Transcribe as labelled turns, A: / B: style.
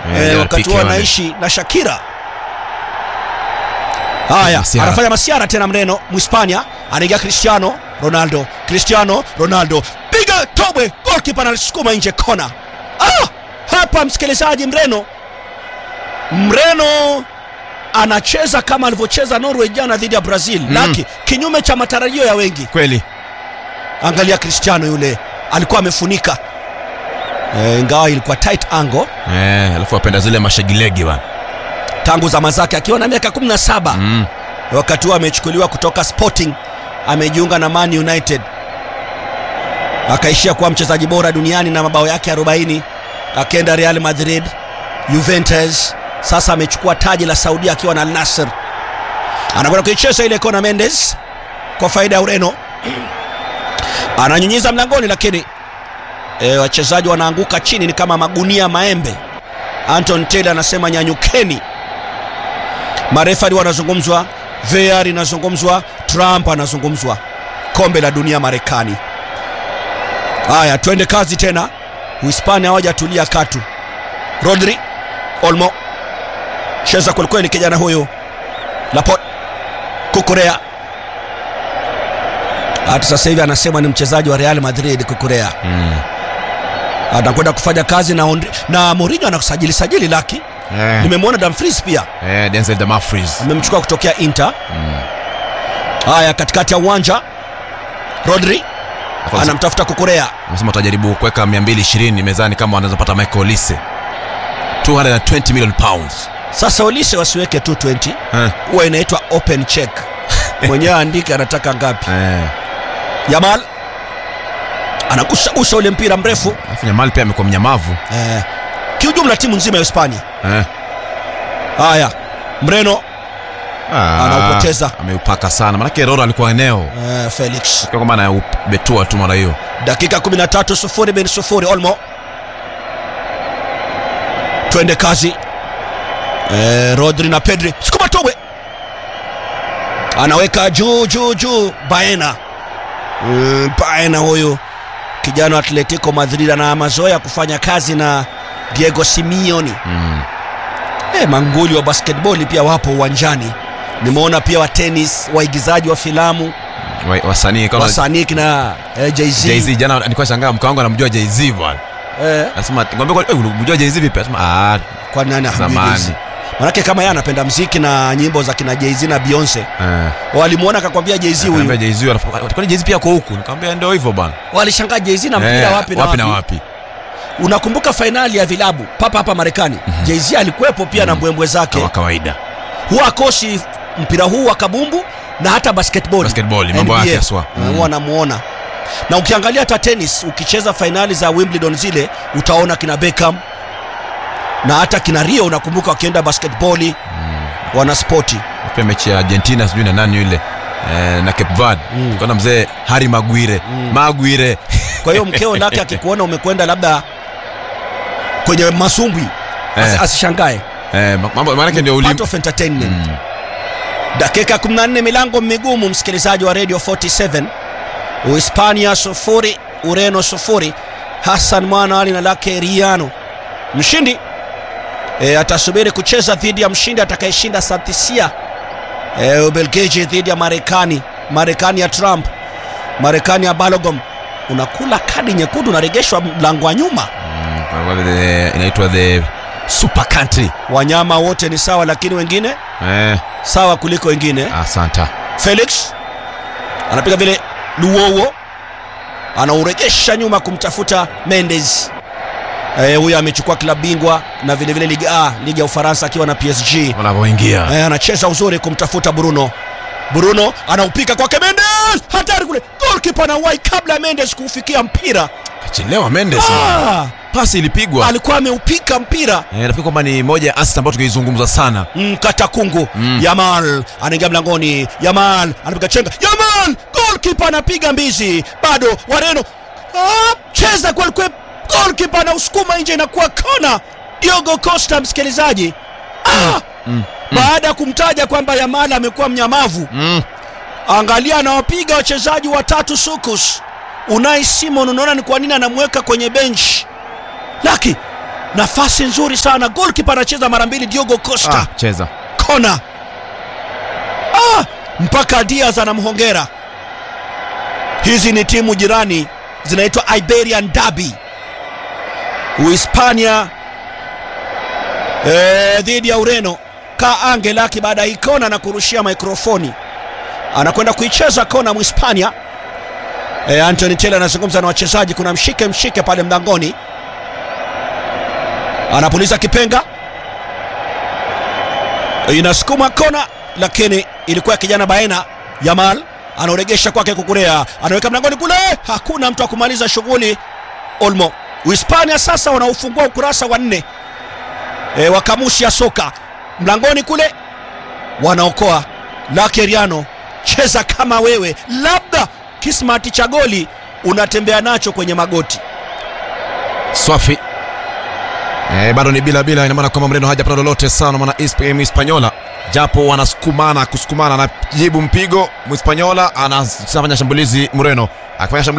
A: wakati huo anaishi na Shakira. Haya, anafanya masiara tena Mreno, Mhispania, anaingia Cristiano Ronaldo, piga tobe, goalkeeper anasukuma nje kona. Hapa msikilizaji, Mreno anacheza kama alivyocheza Norway jana dhidi ya Brazil, laki kinyume cha matarajio ya wengi.
B: Kweli.
A: Angalia Cristiano yule, alikuwa amefunika. Ingawa ilikuwa tight angle.
B: Alafu apenda zile mashagilegi bwana.
A: Tangu zama zake akiwa na miaka 17. Wakati huo amechukuliwa kutoka Sporting, amejiunga na Man United. Akaishia kuwa mchezaji bora duniani na mabao yake 40. Akaenda Real Madrid, Juventus, sasa amechukua taji la Saudi akiwa na Al Nassr. Anakwenda kuicheza ile kona Mendes kwa faida ya Ureno. Ananyunyiza mlangoni lakini wachezaji wanaanguka chini ni kama magunia maembe. Anton Taylor anasema nyanyukeni. Marefari wanazungumzwa, VAR inazungumzwa, Trump anazungumzwa. Kombe la dunia Marekani. Haya, twende kazi tena. Uhispania hawajatulia katu. Rodri, Olmo, cheza kweli kijana huyo. Laporte, Kukurea. Hata sasa hivi anasema ni mchezaji wa Real Madrid Kukurea. Anakwenda kufanya kazi na Mourinho anakusajili laki. Nimemwona Dumfries pia.
B: Denzel Dumfries
A: amemchukua kutokea Inter. Haya, katikati ya uwanja Rodri anamtafuta Kukurea.
B: Anasema atajaribu kuweka 220 mezani kama anaweza pata Michael Olise. 220 million pounds.
A: Sasa Olise wasiweke 220. Huwa inaitwa open check. Mwenyewe andika anataka ngapi. Yamal anakusha ule mpira mrefu.
B: Yamal pia amekuwa mnyamavu.
A: Kiujumla timu nzima ya Hispania. Haya, Mreno anaupoteza.
B: Ameupaka sana. Maana Roro alikuwa eneo.
A: Felix.
B: Kwa maana betua tu mara hiyo.
A: Dakika 13 0-0 Olmo. Twende kazi. Rodri na Pedri. Sukuma towe. Anaweka juu Baena. Baena huyo kijana Atletico Madrid na mazoea kufanya kazi na Diego Simeone. Manguli wa basketball pia wapo uwanjani. Nimeona pia wa tennis, waigizaji wa filamu, wasanii kina Jay-Z
B: jana nilikuwa shangaa mke wangu anamjua Jay-Z bwana. Anasema ngombe kwa unamjua Jay-Z vipi? Anasema
A: kwa nani zamani. Manake kama yeye anapenda muziki na nyimbo za kina Jay-Z na Beyonce. Walimuona akakwambia Jay-Z huyu.
B: Akamwambia Jay-Z kwani Jay-Z pia kwa huku. Nikamwambia ndio hivyo bwana.
A: Walishangaa Jay-Z na mpira wapi na wapi. Unakumbuka finali ya vilabu hapa Marekani? Jay-Z alikuwepo pia na mbwembwe zake.
B: Kwa kawaida.
A: Huwa akosi mpira huu wa kabumbu na hata basketball
B: mambo yake aswa.
A: Huwa namuona. Na ukiangalia hata tennis, ukicheza finali za Wimbledon zile utaona kina Beckham na hata kina Rio, unakumbuka wakienda basketball wana sporti.
B: Pia mechi ya Argentina sijui na nani yule na Cape Verde. Kuna mzee Harry Maguire.
A: Kwa hiyo mkeo lake akikuona umekwenda labda kwenye masumbwi asishangae.
B: Mambo maana yake ndio
A: part of entertainment. Dakika 14 milango migumu msikilizaji wa Radio 47. Uhispania 0, Ureno 0. Hassan Mwana Ali na lake Riano. Mshindi atasubiri kucheza dhidi ya mshindi atakayeshinda Santisia. Ubelgiji dhidi ya Marekani ya Trump, Marekani ya Balogun. Unakula kadi nyekundu unaregeshwa mlango wa nyuma.
B: Inaitwa the super country.
A: Wanyama wote ni sawa lakini wengine sawa kuliko wengine.
B: Asante.
A: Felix anapiga vile Luowo anaurejesha nyuma kumtafuta Mendes. Huyu amechukua klabu bingwa na vile vile ligi ya Ufaransa akiwa na PSG.
B: Wanapoingia
A: anacheza uzuri kumtafuta Bruno anaupika kwake Mendes. Hatari kule. Goalkeeper anawahi kabla Mendes kufikia mpira.
B: Kachelewa Mendes. Pasi ilipigwa.
A: Alikuwa ameupika mpira.
B: Nafikiri kwamba ni moja ya assist ambayo tukaizungumza sana.
A: Katakungu. Yamal anaingia mlangoni. Yamal anapiga chenga. Yamal goalkeeper anapiga mbizi. Bado Wareno. Cheza kwa goalkeeper na usukuma nje inakuwa kona. Diogo Costa msikilizaji. Baada ya kumtaja kwamba Yamal amekuwa mnyamavu. Angalia anawapiga wachezaji watatu sukus. Unai Simon unaona ni kwa nini anamweka kwenye bench. Laki nafasi nzuri sana, goalkeeper anacheza mara mbili, Diogo Costa.
B: Cheza
A: Kona. Mpaka Diaz anamhongera. Hizi ni timu jirani, zinaitwa Iberian Derby. Uhispania dhidi ya Ureno. Ka Angelaki baada ya kona na kurushia mikrofoni, anakwenda kuicheza kona Mhispania. Anthony Taylor anazungumza na wachezaji, kuna mshike pale mlangoni. Anapuliza kipenga, inasukuma kona, lakini ilikuwa kijana Baena. Yamal anaoregesha kwake Kukurea, anaweka mlangoni kule, hakuna mtu akumaliza shughuli. Olmo. Uhispania sasa wanaufungua ukurasa wa 4 wa kamusi ya soka. Mlangoni kule wanaokoa. Lakeriano, cheza kama wewe, labda kismati cha goli unatembea nacho kwenye magoti.
B: Swafi. Bado ni bila, ina maana kwamba Mreno hajapata lolote sana, maana Hispaniola japo wanasukumana, anajibu mpigo Mhispaniola, anafanya shambulizi Mreno akifanya